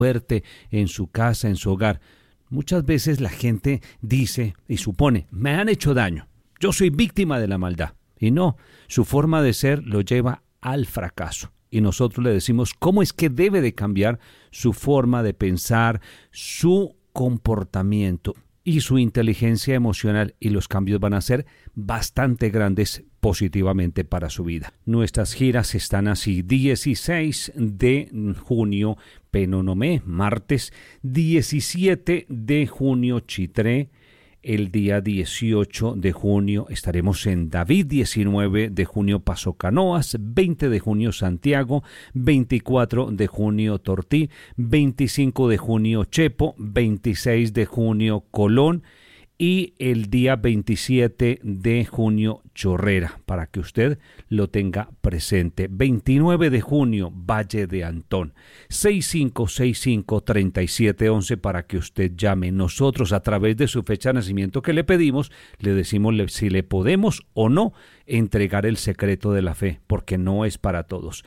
suerte en su casa, en su hogar. Muchas veces la gente dice y supone, me han hecho daño, yo soy víctima de la maldad. Y no, su forma de ser lo lleva al fracaso. Y nosotros le decimos cómo es que debe de cambiar su forma de pensar, su comportamiento y su inteligencia emocional, y los cambios van a ser bastante grandes positivamente para su vida. Nuestras giras están así: 16 de junio Penonomé, martes; 17 de junio Chitré; el día 18 de junio estaremos en David; 19 de junio Paso Canoas; 20 de junio Santiago; 24 de junio Tortí; 25 de junio Chepo; 26 de junio Colón y el día 27 de junio Chorrera, para que usted lo tenga presente. 29 de junio Valle de Antón. 6565-3711 para que usted llame. Nosotros, a través de su fecha de nacimiento que le pedimos, le decimos si le podemos o no entregar el secreto de la fe, porque no es para todos.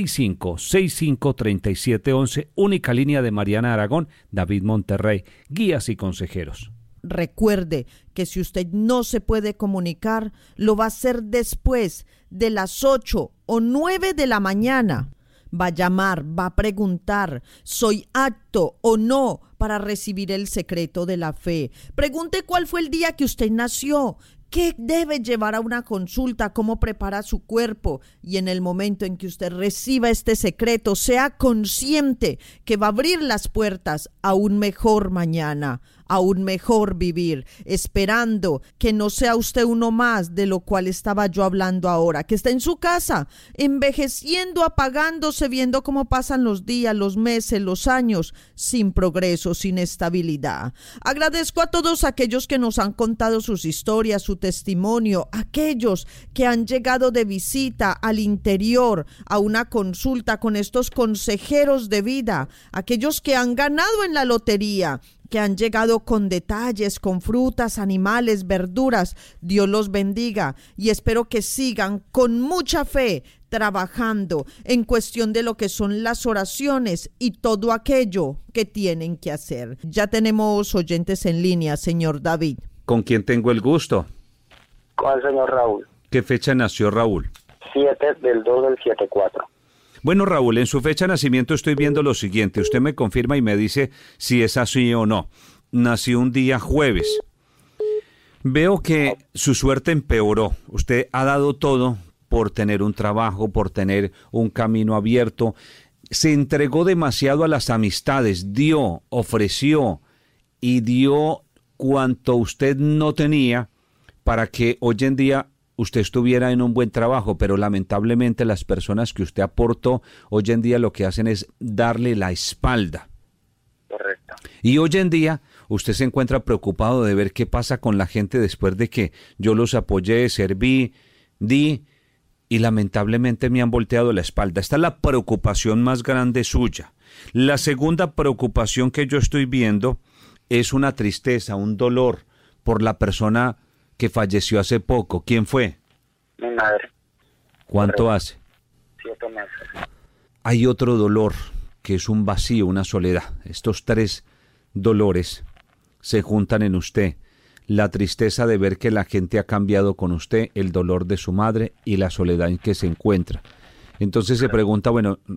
6565-3711, única línea de Mariana Aragón, David Monterrey, guías y consejeros. Recuerde que si usted no se puede comunicar, lo va a hacer después de las 8 o 9 de la mañana. Va a llamar, va a preguntar, ¿soy apto o no para recibir el secreto de la fe? Pregunte cuál fue el día que usted nació, qué debe llevar a una consulta, cómo prepara su cuerpo, y en el momento en que usted reciba este secreto, sea consciente que va a abrir las puertas a un mejor mañana, a un mejor vivir, esperando que no sea usted uno más de lo cual estaba yo hablando ahora, que está en su casa, envejeciendo, apagándose, viendo cómo pasan los días, los meses, los años, sin progreso, sin estabilidad. Agradezco a todos aquellos que nos han contado sus historias, su testimonio, aquellos que han llegado de visita al interior a una consulta con estos consejeros de vida, aquellos que han ganado en la lotería, que han llegado con detalles, con frutas, animales, verduras. Dios los bendiga y espero que sigan con mucha fe trabajando en cuestión de lo que son las oraciones y todo aquello que tienen que hacer. Ya tenemos oyentes en línea, señor David. ¿Con quién tengo el gusto? Con el señor Raúl. ¿Qué fecha nació Raúl? 7/2/74. Bueno, Raúl, en su fecha de nacimiento estoy viendo lo siguiente. Usted me confirma y me dice si es así o no. Nació un día jueves. Veo que su suerte empeoró. Usted ha dado todo por tener un trabajo, por tener un camino abierto. Se entregó demasiado a las amistades, dio, ofreció y dio cuanto usted no tenía para que hoy en día usted estuviera en un buen trabajo, pero lamentablemente las personas que usted aportó hoy en día lo que hacen es darle la espalda. Correcto. Y hoy en día usted se encuentra preocupado de ver qué pasa con la gente después de que yo los apoyé, serví, di, y lamentablemente me han volteado la espalda. Esta es la preocupación más grande suya. La segunda preocupación que yo estoy viendo es una tristeza, un dolor por la persona que falleció hace poco. ¿Quién fue? Mi madre. ¿Cuánto Correcto. hace? 7 meses. Hay otro dolor que es un vacío, una soledad. Estos tres dolores se juntan en usted. La tristeza de ver que la gente ha cambiado con usted, el dolor de su madre y la soledad en que se encuentra. Entonces se pregunta,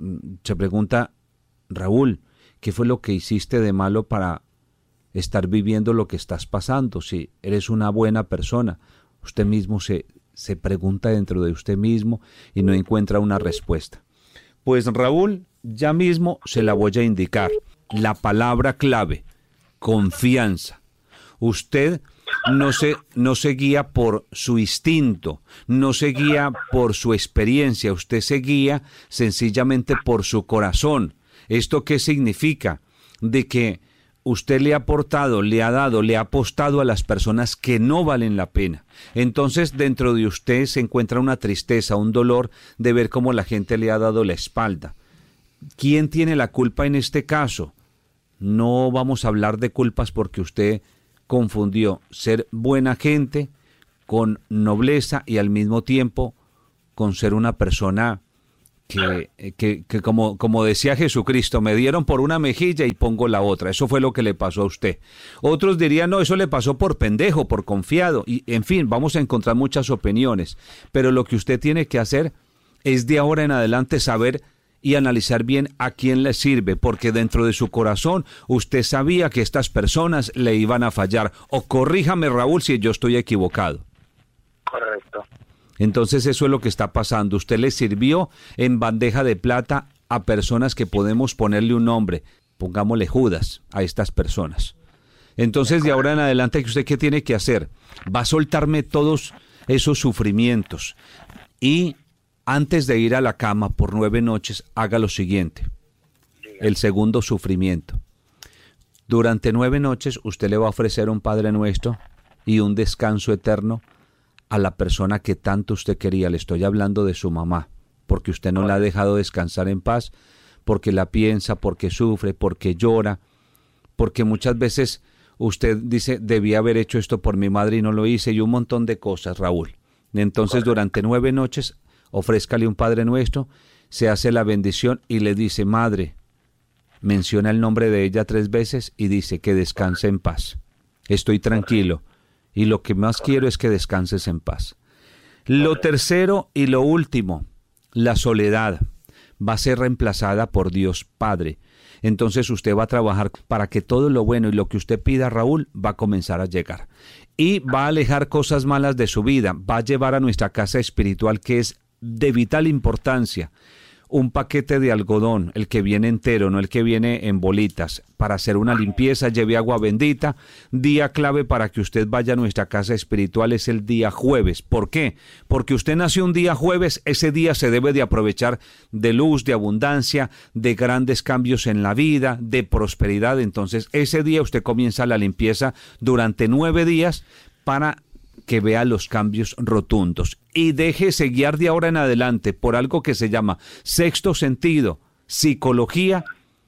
Raúl, ¿qué fue lo que hiciste de malo para estar viviendo lo que estás pasando? Si eres una buena persona, usted mismo se pregunta dentro de usted mismo y no encuentra una respuesta. Pues Raúl, ya mismo se la voy a indicar. La palabra clave, confianza. Usted no se guía por su instinto, no se guía por su experiencia, usted se guía sencillamente por su corazón. ¿Esto qué significa? De que usted le ha aportado, le ha dado, le ha apostado a las personas que no valen la pena. Entonces dentro de usted se encuentra una tristeza, un dolor de ver cómo la gente le ha dado la espalda. ¿Quién tiene la culpa en este caso? No vamos a hablar de culpas porque usted confundió ser buena gente con nobleza y al mismo tiempo con ser una persona que como decía Jesucristo, me dieron por una mejilla y pongo la otra. Eso fue lo que le pasó a usted. Otros dirían, no, eso le pasó por pendejo, por confiado. Y en fin, vamos a encontrar muchas opiniones. Pero lo que usted tiene que hacer es de ahora en adelante saber y analizar bien a quién le sirve, porque dentro de su corazón usted sabía que estas personas le iban a fallar. O corríjame, Raúl, si yo estoy equivocado. Correcto. Entonces eso es lo que está pasando. Usted le sirvió en bandeja de plata a personas que podemos ponerle un nombre. Pongámosle Judas a estas personas. Entonces de ahora en adelante, ¿usted qué tiene que hacer? Va a soltarme todos esos sufrimientos y antes de ir a la cama por 9 noches, haga lo siguiente. El segundo sufrimiento. Durante 9 noches usted le va a ofrecer un Padre Nuestro y un descanso eterno a la persona que tanto usted quería. Le estoy hablando de su mamá, porque usted no la ha dejado descansar en paz, porque la piensa, porque sufre, porque llora, porque muchas veces usted dice, debía haber hecho esto por mi madre y no lo hice, y un montón de cosas, Raúl. Entonces, durante 9 noches, ofrézcale un Padre Nuestro, se hace la bendición y le dice, madre, menciona el nombre de ella 3 veces y dice que descanse en paz. Estoy tranquilo y lo que más quiero es que descanses en paz. Lo tercero y lo último, la soledad va a ser reemplazada por Dios Padre. Entonces usted va a trabajar para que todo lo bueno y lo que usted pida, Raúl, va a comenzar a llegar. Y va a alejar cosas malas de su vida, va a llevar a nuestra casa espiritual, que es de vital importancia, un paquete de algodón, el que viene entero, no el que viene en bolitas, para hacer una limpieza. Lleve agua bendita. Día clave para que usted vaya a nuestra casa espiritual es el día jueves. ¿Por qué? Porque usted nació un día jueves, ese día se debe de aprovechar de luz, de abundancia, de grandes cambios en la vida, de prosperidad. Entonces ese día usted comienza la limpieza durante 9 días para que vea los cambios rotundos y déjese guiar de ahora en adelante por algo que se llama sexto sentido, psicología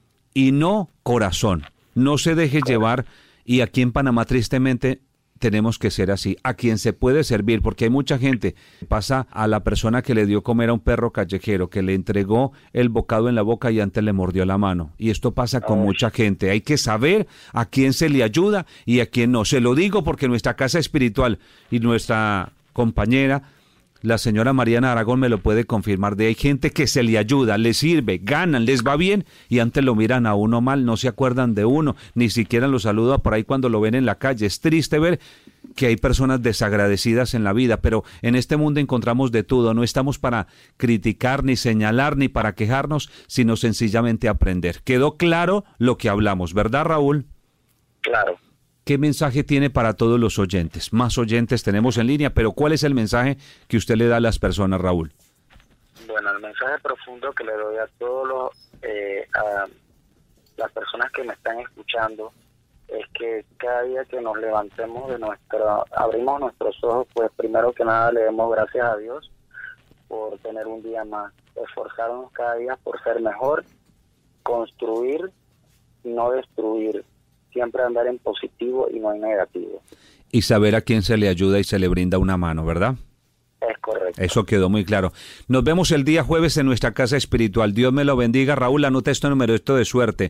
y no corazón. No se deje llevar, y aquí en Panamá tristemente tenemos que ser así, a quien se puede servir, porque hay mucha gente, pasa a la persona que le dio comer a un perro callejero, que le entregó el bocado en la boca y antes le mordió la mano, y esto pasa con mucha gente. Hay que saber a quién se le ayuda y a quién no. Se lo digo porque nuestra casa espiritual y nuestra compañera, la señora Mariana Aragón, me lo puede confirmar. Hay gente que se le ayuda, le sirve, ganan, les va bien y antes lo miran a uno mal, no se acuerdan de uno, ni siquiera lo saluda por ahí cuando lo ven en la calle. Es triste ver que hay personas desagradecidas en la vida, pero en este mundo encontramos de todo. No estamos para criticar, ni señalar, ni para quejarnos, sino sencillamente aprender. Quedó claro lo que hablamos, ¿verdad, Raúl? Claro. ¿Qué mensaje tiene para todos los oyentes? Más oyentes tenemos en línea, pero ¿cuál es el mensaje que usted le da a las personas, Raúl? Bueno, el mensaje profundo que le doy a a las personas que me están escuchando es que cada día que nos levantemos abrimos nuestros ojos, pues primero que nada le demos gracias a Dios por tener un día más, esforzarnos cada día por ser mejor, construir y no destruir. Siempre andar en positivo y no en negativo. Y saber a quién se le ayuda y se le brinda una mano, ¿verdad? Es correcto. Eso quedó muy claro. Nos vemos el día jueves en nuestra casa espiritual. Dios me lo bendiga. Raúl, anota este número, esto de suerte.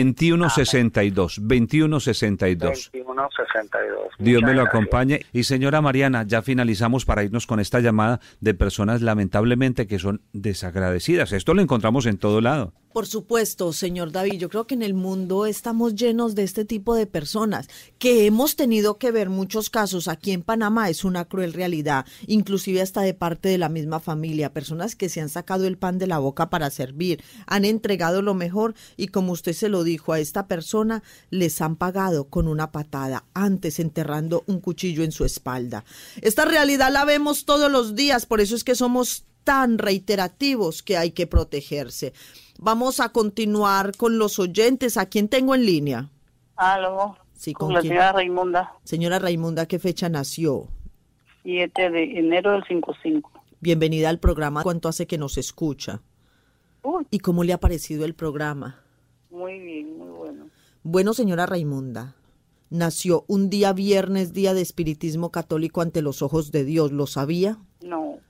2162. 2162. 2162. Dios me lo Gracias. acompañe. Y señora Mariana, ya finalizamos para irnos con esta llamada de personas lamentablemente que son desagradecidas. Esto lo encontramos en todo lado. Por supuesto, señor David, yo creo que en el mundo estamos llenos de este tipo de personas que hemos tenido que ver muchos casos. Aquí en Panamá es una cruel realidad, inclusive hasta de parte de la misma familia, personas que se han sacado el pan de la boca para servir, han entregado lo mejor y como usted se lo dijo a esta persona, les han pagado con una patada, antes enterrando un cuchillo en su espalda. Esta realidad la vemos todos los días, por eso es que somos tan reiterativos que hay que protegerse. Vamos a continuar con los oyentes. ¿A quién tengo en línea? Aló, Sí, con ¿con la quién? señora Raimunda, Señora Raimunda, ¿qué fecha nació? 7 de enero del 55. Bienvenida al programa. ¿Cuánto hace que nos escucha? Uy, ¿Y cómo le ha parecido el programa? muy bien, muy bueno. Bueno, señora Raimunda, nació un día viernes, día de espiritismo católico ante los ojos de Dios. ¿Lo sabía? No,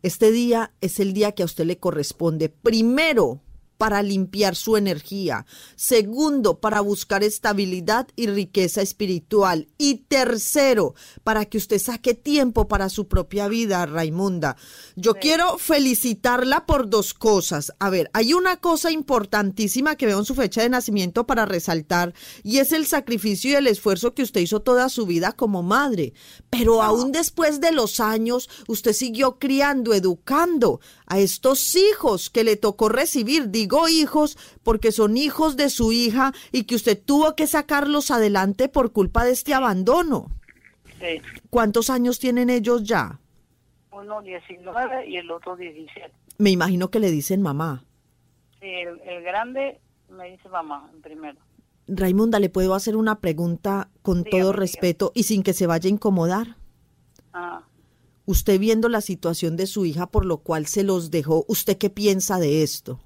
Este día es el día que a usted le corresponde. Primero, para limpiar su energía. Segundo, para buscar estabilidad y riqueza espiritual. Y tercero, para que usted saque tiempo para su propia vida, Raimunda. Yo quiero felicitarla por dos cosas. A ver, hay una cosa importantísima que veo en su fecha de nacimiento para resaltar, y es el sacrificio y el esfuerzo que usted hizo toda su vida como madre. Pero aún después de los años, usted siguió criando, educando a estos hijos que le tocó recibir. Digo hijos porque son hijos de su hija y que usted tuvo que sacarlos adelante por culpa de este abandono. Sí. ¿Cuántos años tienen ellos ya? Uno 19 y el otro 17. Me imagino que le dicen mamá. Sí, el grande me dice mamá en primero. Raimunda, ¿le puedo hacer una pregunta con Dígame, todo dígame. respeto y sin que se vaya a incomodar? Ah, Usted viendo la situación de su hija por lo cual se los dejó, ¿usted qué piensa de esto?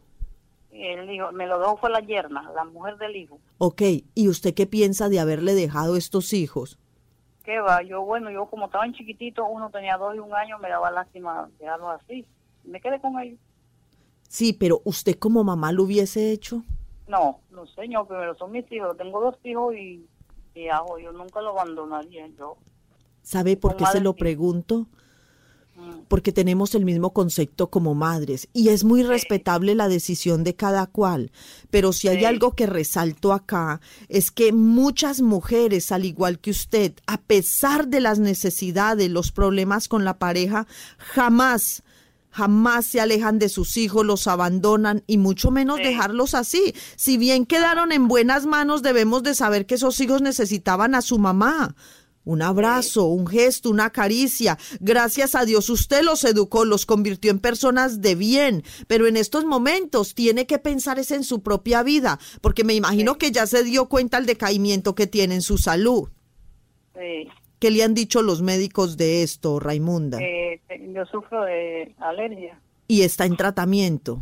el hijo, me lo dejó fue la yerna, la mujer del hijo. Ok, ¿y usted qué piensa de haberle dejado estos hijos? ¿Qué va? Yo como estaban chiquititos, uno tenía 2 y 1 año, me daba lástima dejarlo así. Me quedé con ellos. Sí, pero ¿usted como mamá lo hubiese hecho? No, señor, primero son mis hijos. Tengo 2 hijos y hago, yo nunca lo abandonaría. Yo. ¿Sabe por qué se Madre, lo sí. pregunto? Porque tenemos el mismo concepto como madres y es muy respetable la decisión de cada cual, pero si hay Sí. algo que resalto acá es que muchas mujeres, al igual que usted, a pesar de las necesidades, los problemas con la pareja, jamás se alejan de sus hijos, los abandonan y mucho menos Sí. dejarlos así. Si bien quedaron en buenas manos, debemos de saber que esos hijos necesitaban a su mamá. Un abrazo, un gesto, una caricia. Gracias a Dios usted los educó, los convirtió en personas de bien. Pero en estos momentos tiene que pensar es en su propia vida, porque me imagino que ya se dio cuenta el decaimiento que tiene en su salud. Sí. ¿Qué le han dicho los médicos de esto, Raimunda? Yo sufro de alergia. Y está en tratamiento.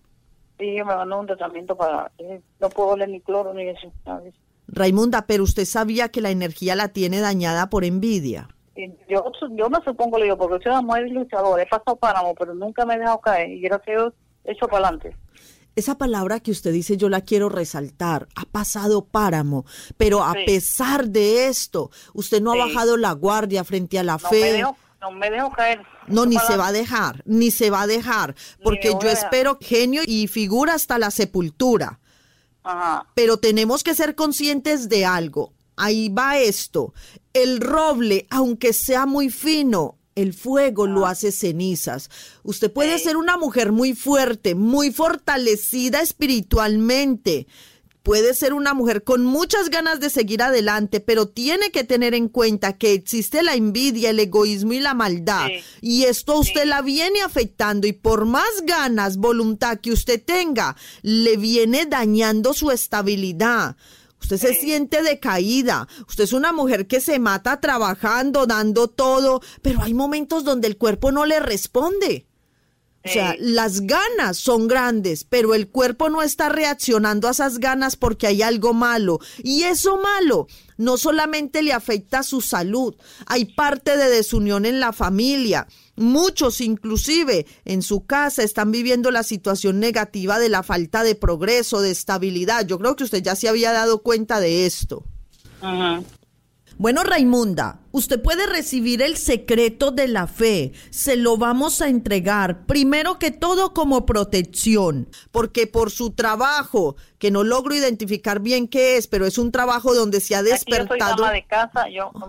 Sí, me mandó un tratamiento para... no puedo oler ni cloro ni eso, ¿sabes? Raimunda, pero usted sabía que la energía la tiene dañada por envidia. Y yo me supongo, le digo, porque soy una mujer luchadora, he pasado páramo, pero nunca me he dejado caer. Y gracias a Dios, he hecho para adelante. Esa palabra que usted dice yo la quiero resaltar, ha pasado páramo, pero a Sí. pesar de esto, usted no ha Sí. bajado la guardia frente a la No fe. no me dejo caer. No, ni Para se va a adelante. dejar, ni se va a dejar, porque me voy yo a dejar. espero genio y figura hasta la sepultura. Ajá. Pero tenemos que ser conscientes de algo. Ahí va esto. El roble, aunque sea muy fino, el fuego lo hace cenizas. Usted puede Sí. ser una mujer muy fuerte, muy fortalecida espiritualmente. Puede ser una mujer con muchas ganas de seguir adelante, pero tiene que tener en cuenta que existe la envidia, el egoísmo y la maldad. Sí. Y esto a usted Sí. la viene afectando y por más ganas, voluntad que usted tenga, le viene dañando su estabilidad. Usted se siente decaída. Usted es una mujer que se mata trabajando, dando todo, pero hay momentos donde el cuerpo no le responde. O sea, las ganas son grandes, pero el cuerpo no está reaccionando a esas ganas porque hay algo malo. Y eso malo no solamente le afecta a su salud, hay parte de desunión en la familia. Muchos, inclusive, en su casa están viviendo la situación negativa de la falta de progreso, de estabilidad. Yo creo que usted ya se había dado cuenta de esto. Ajá. Bueno, Raimunda, usted puede recibir el secreto de la fe. Se lo vamos a entregar, primero que todo como protección, porque por su trabajo, que no logro identificar bien qué es, pero es un trabajo donde se ha Aquí yo soy despertado. ama de casa,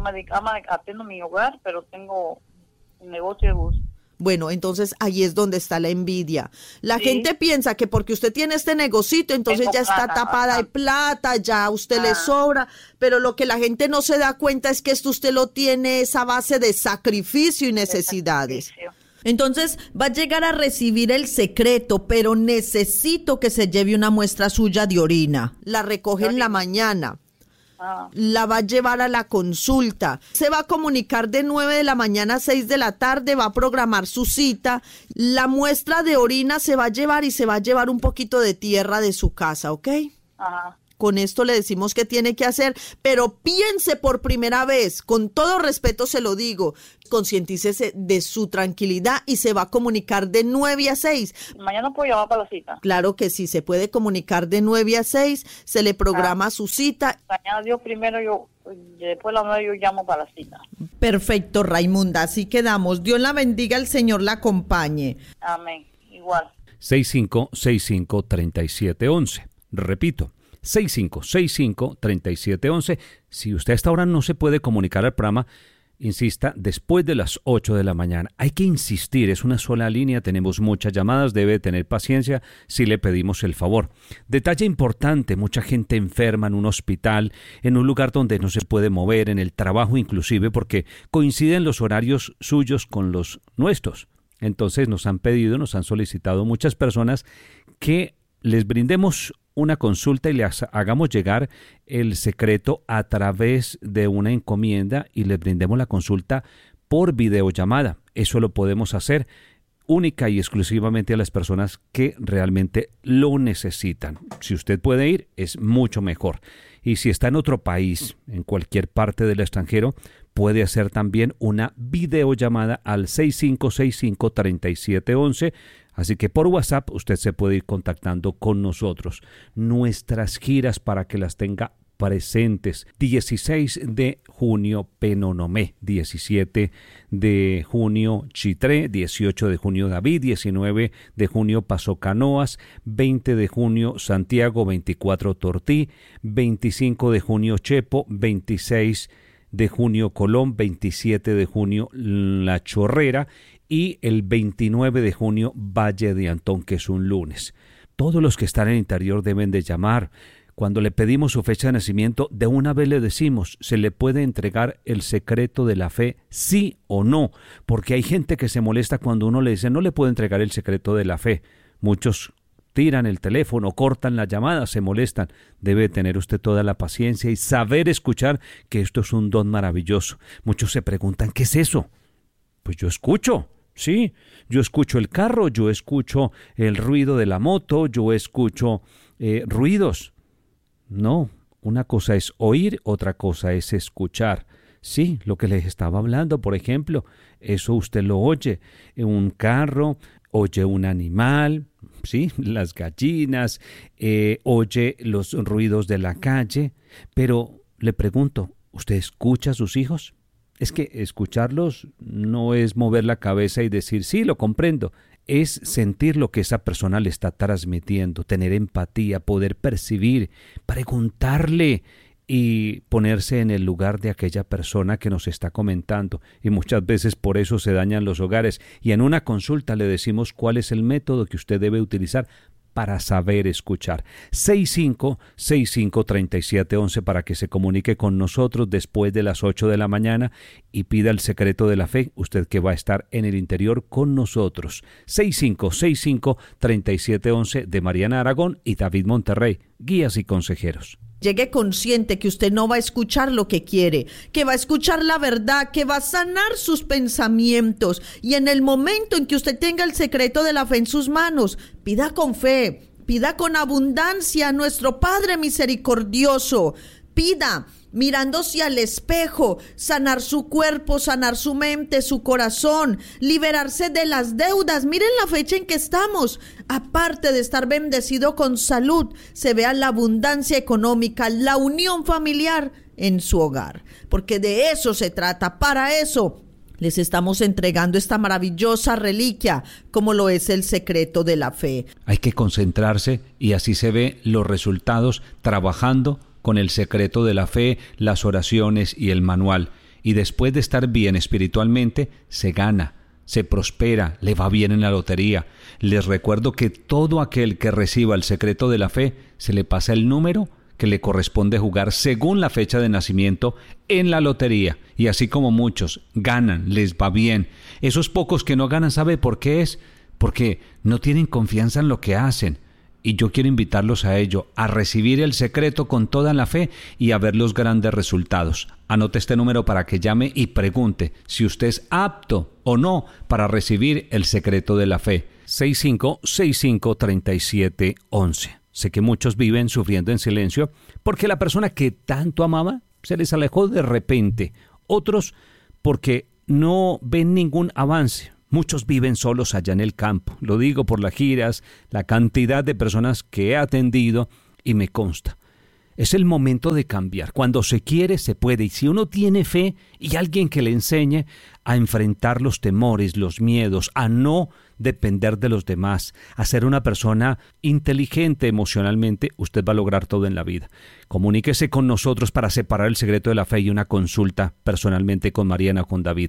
atiendo mi hogar, pero tengo un negocio de bus. Bueno, entonces ahí es donde está la envidia. La Sí. gente piensa que porque usted tiene este negocito, entonces Tengo ya está plata, tapada de ajá. plata, ya a usted le sobra, pero lo que la gente no se da cuenta es que esto usted lo tiene esa base de sacrificio y necesidades. Sacrificio. Entonces va a llegar a recibir el secreto, pero necesito que se lleve una muestra suya de orina. La recoge en la mañana. Ah, La va a llevar a la consulta. Se va a comunicar de 9 de la mañana a 6 de la tarde, va a programar su cita. La muestra de orina se va a llevar y se va a llevar un poquito de tierra de su casa, ¿ok? ajá. con esto le decimos qué tiene que hacer, pero piense por primera vez, con todo respeto se lo digo, concientícese de su tranquilidad y se va a comunicar de 9 a 6. Mañana puedo llamar para la cita. Claro que sí, se puede comunicar de 9 a 6, se le programa su cita. Mañana Dios primero, después de las 9 yo llamo para la cita. Perfecto, Raimunda, así quedamos. Dios la bendiga, el Señor la acompañe. Amén, igual. 6565-3711. Repito, 6565-3711. Si usted a esta hora no se puede comunicar al programa, insista después de las 8 de la mañana. Hay que insistir, es una sola línea, tenemos muchas llamadas, debe tener paciencia si le pedimos el favor. Detalle importante, mucha gente enferma en un hospital, en un lugar donde no se puede mover, en el trabajo inclusive, porque coinciden los horarios suyos con los nuestros. Entonces nos han solicitado muchas personas que les brindemos una consulta y les hagamos llegar el secreto a través de una encomienda y les brindemos la consulta por videollamada. Eso lo podemos hacer única y exclusivamente a las personas que realmente lo necesitan. Si usted puede ir, es mucho mejor. Y si está en otro país, en cualquier parte del extranjero, puede hacer también una videollamada al 6565-3711. Así que por WhatsApp usted se puede ir contactando con nosotros. Nuestras giras para que las tenga presentes. 16 de junio Penonomé, 17 de junio Chitré, 18 de junio David, 19 de junio Paso Canoas, 20 de junio Santiago, 24 Tortí, 25 de junio Chepo, 26 de junio Colón, 27 de junio La Chorrera y el 29 de junio Valle de Antón, que es un lunes. Todos los que están en el interior deben de llamar. Cuando le pedimos su fecha de nacimiento, de una vez le decimos, se le puede entregar el secreto de la fe, sí o no, porque hay gente que se molesta cuando uno le dice, no le puedo entregar el secreto de la fe. Muchos tiran el teléfono, cortan la llamada, se molestan. Debe tener usted toda la paciencia y saber escuchar que esto es un don maravilloso. Muchos se preguntan, ¿qué es eso? Pues yo escucho. Sí, yo escucho el carro, yo escucho el ruido de la moto, yo escucho ruidos. No, una cosa es oír, otra cosa es escuchar. Sí, lo que les estaba hablando, por ejemplo, eso usted lo oye en un carro, oye un animal, sí, las gallinas, oye los ruidos de la calle, pero le pregunto, ¿usted escucha a sus hijos? Es que escucharlos no es mover la cabeza y decir, sí, lo comprendo. Es sentir lo que esa persona le está transmitiendo, tener empatía, poder percibir, preguntarle y ponerse en el lugar de aquella persona que nos está comentando. Y muchas veces por eso se dañan los hogares. Y en una consulta le decimos cuál es el método que usted debe utilizar para saber escuchar. 6565-3711 para que se comunique con nosotros después de las 8 de la mañana y pida el secreto de la fe, usted que va a estar en el interior con nosotros. 6565-3711 de Mariana Aragón y David Monterrey, guías y consejeros. Llegue consciente que usted no va a escuchar lo que quiere, que va a escuchar la verdad, que va a sanar sus pensamientos. Y en el momento en que usted tenga el secreto de la fe en sus manos, pida con fe, pida con abundancia a nuestro Padre misericordioso. Pida mirándose al espejo, sanar su cuerpo, sanar su mente, su corazón, liberarse de las deudas. Miren la fecha en que estamos. Aparte de estar bendecido con salud, se vea la abundancia económica, la unión familiar en su hogar. Porque de eso se trata. Para eso les estamos entregando esta maravillosa reliquia, como lo es el secreto de la fe. Hay que concentrarse y así se ve los resultados trabajando con el secreto de la fe, las oraciones y el manual. Y después de estar bien espiritualmente, se gana, se prospera, le va bien en la lotería. Les recuerdo que todo aquel que reciba el secreto de la fe, se le pasa el número que le corresponde jugar según la fecha de nacimiento en la lotería. Y así como muchos ganan, les va bien. Esos pocos que no ganan, ¿sabe por qué es? Porque no tienen confianza en lo que hacen. Y yo quiero invitarlos a ello, a recibir el secreto con toda la fe y a ver los grandes resultados. Anote este número para que llame y pregunte si usted es apto o no para recibir el secreto de la fe. 6565-3711. Sé que muchos viven sufriendo en silencio porque la persona que tanto amaba se les alejó de repente. Otros porque no ven ningún avance. Muchos viven solos allá en el campo. Lo digo por las giras, la cantidad de personas que he atendido y me consta. Es el momento de cambiar. Cuando se quiere, se puede. Y si uno tiene fe y alguien que le enseñe a enfrentar los temores, los miedos, a no depender de los demás, a ser una persona inteligente emocionalmente, usted va a lograr todo en la vida. Comuníquese con nosotros para separar el secreto de la fe y una consulta personalmente con Mariana o con David.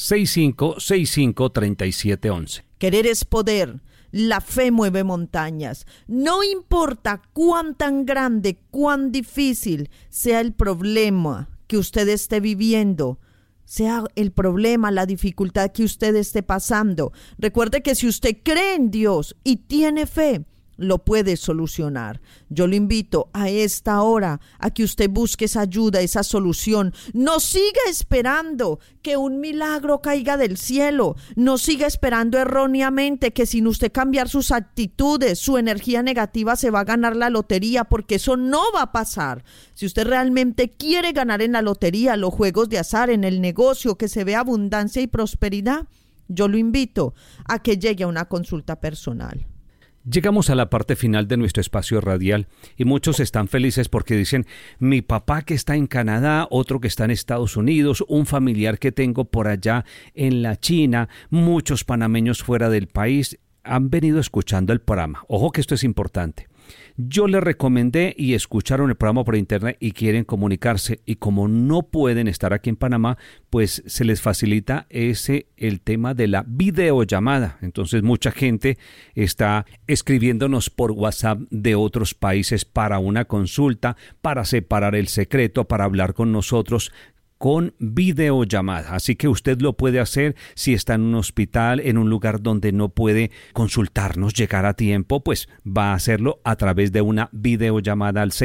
6565-3711. Querer es poder. La fe mueve montañas. No importa cuán tan grande, cuán difícil sea el problema que usted esté viviendo, sea el problema, la dificultad que usted esté pasando. Recuerde que si usted cree en Dios y tiene fe, lo puede solucionar. Yo lo invito a esta hora a que usted busque esa ayuda, esa solución. No siga esperando que un milagro caiga del cielo. No siga esperando erróneamente que sin usted cambiar sus actitudes, su energía negativa, se va a ganar la lotería, porque eso no va a pasar. Si usted realmente quiere ganar en la lotería, los juegos de azar, en el negocio, que se vea abundancia y prosperidad, yo lo invito a que llegue a una consulta personal. Llegamos a la parte final de nuestro espacio radial y muchos están felices porque dicen: mi papá que está en Canadá, otro que está en Estados Unidos, un familiar que tengo por allá en la China, muchos panameños fuera del país han venido escuchando el programa. Ojo que esto es importante. Yo les recomendé y escucharon el programa por internet y quieren comunicarse, y como no pueden estar aquí en Panamá, pues se les facilita el tema de la videollamada. Entonces mucha gente está escribiéndonos por WhatsApp de otros países para una consulta, para separar el secreto, para hablar con nosotros con videollamada. Así que usted lo puede hacer si está en un hospital, en un lugar donde no puede consultarnos, llegar a tiempo, pues va a hacerlo a través de una videollamada al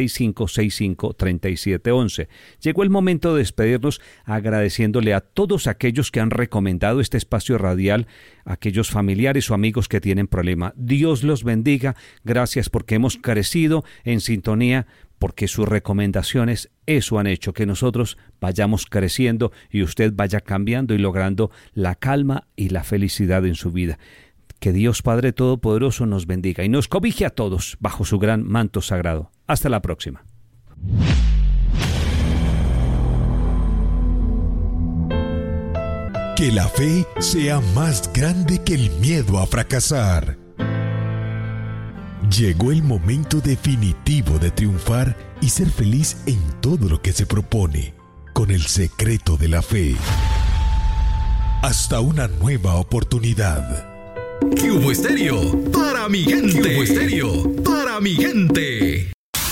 6565-3711. Llegó el momento de despedirnos agradeciéndole a todos aquellos que han recomendado este espacio radial, aquellos familiares o amigos que tienen problema. Dios los bendiga. Gracias porque hemos crecido en sintonía, porque sus recomendaciones eso han hecho que nosotros vayamos creciendo y usted vaya cambiando y logrando la calma y la felicidad en su vida. Que Dios Padre Todopoderoso nos bendiga y nos cobije a todos bajo su gran manto sagrado. Hasta la próxima. Que la fe sea más grande que el miedo a fracasar. Llegó el momento definitivo de triunfar y ser feliz en todo lo que se propone, con el secreto de la fe. Hasta una nueva oportunidad. Cubo Estéreo, para mi gente. Cubo Estéreo, para mi gente.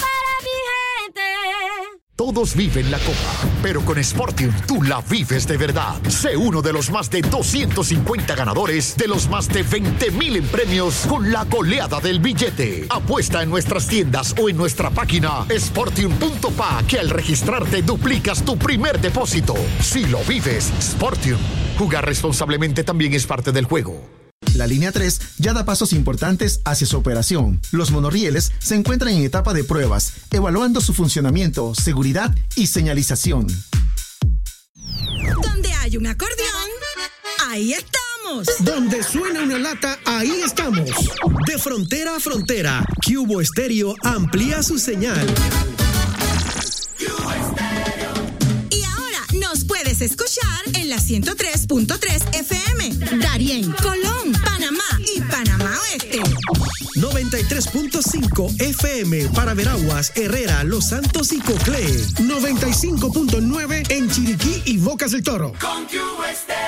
Todos viven la copa, pero con Sportium tú la vives de verdad. Sé uno de los más de 250 ganadores de los más de 20,000 en premios con la goleada del billete. Apuesta en nuestras tiendas o en nuestra página sportium.pa, que al registrarte duplicas tu primer depósito. Si lo vives, Sportium. Jugar responsablemente también es parte del juego. La línea 3 ya da pasos importantes hacia su operación. Los monorrieles se encuentran en etapa de pruebas, evaluando su funcionamiento, seguridad y señalización. Donde hay un acordeón, ahí estamos. Donde suena una lata, ahí estamos. De frontera a frontera, Cubo Estéreo amplía su señal. Y ahora nos puedes escuchar en la 103.3 FM, Darién, Colón, Panamá y Panamá Oeste. 93.5 FM para Veraguas, Herrera, Los Santos y Coclé. 95.9 en Chiriquí y Bocas del Toro. Con Cubo Estéreo.